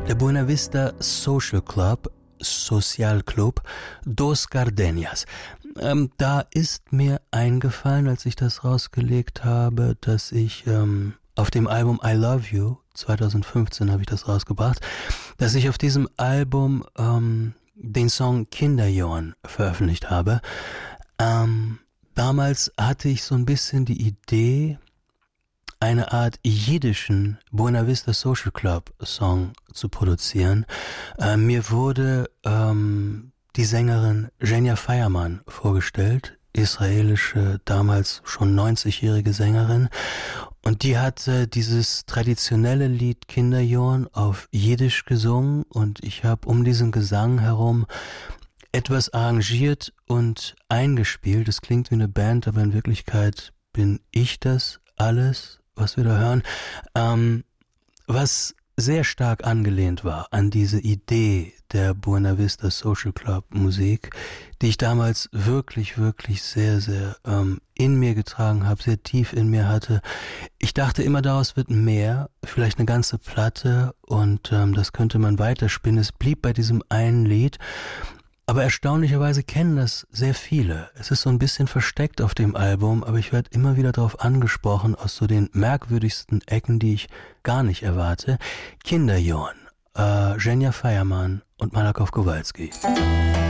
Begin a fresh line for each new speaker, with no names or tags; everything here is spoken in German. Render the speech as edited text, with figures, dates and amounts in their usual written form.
Der Buena Vista Social Club, Social Club Dos Gardenias. Da ist mir eingefallen, als ich das rausgelegt habe, dass ich auf dem Album I Love You, 2015 habe ich das rausgebracht, dass ich auf diesem Album den Song Kinderjorn veröffentlicht habe. Damals hatte ich so ein bisschen die Idee, eine Art jiddischen Buena Vista Social Club Song zu produzieren. Mir wurde die Sängerin Genia Fireman vorgestellt, israelische, damals schon 90-jährige Sängerin. Und die hatte dieses traditionelle Lied Kinderjorn auf Jiddisch gesungen und ich habe um diesen Gesang herum etwas arrangiert und eingespielt. Es klingt wie eine Band, aber in Wirklichkeit bin ich das alles, was wir da hören, was sehr stark angelehnt war an diese Idee der Buena Vista Social Club Musik, die ich damals wirklich, wirklich sehr, sehr in mir getragen habe, sehr tief in mir hatte. Ich dachte immer, daraus wird mehr, vielleicht eine ganze Platte und das könnte man weiterspinnen. Es blieb bei diesem einen Lied. Aber erstaunlicherweise kennen das sehr viele. Es ist so ein bisschen versteckt auf dem Album, aber ich werde immer wieder darauf angesprochen, aus so den merkwürdigsten Ecken, die ich gar nicht erwarte. Kinderjorn, Genia Fireman und Malakow Kowalski.